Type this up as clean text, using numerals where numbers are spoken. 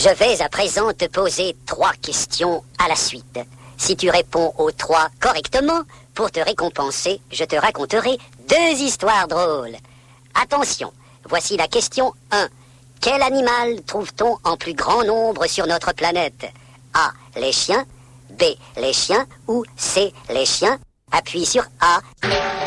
Je vais à présent te poser 3 questions à la suite. Si tu réponds aux 3 correctement, pour te récompenser, je te raconterai 2 histoires drôles. Attention, voici la question 1. Quel animal trouve-t-on en plus grand nombre sur notre planète? A. Les chiens. B. Les chiens. Ou C. Les chiens. Appuie sur A.